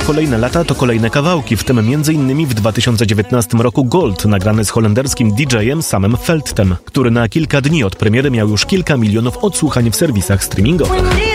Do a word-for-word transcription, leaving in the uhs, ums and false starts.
kolejne lata to kolejne kawałki, w tym między innymi w dwa tysiące dziewiętnastym roku Gold, nagrany z holenderskim didżejem Samem Veldtem, który na kilka dni od premiery miał już kilka milionów odsłuchań w serwisach streamingowych.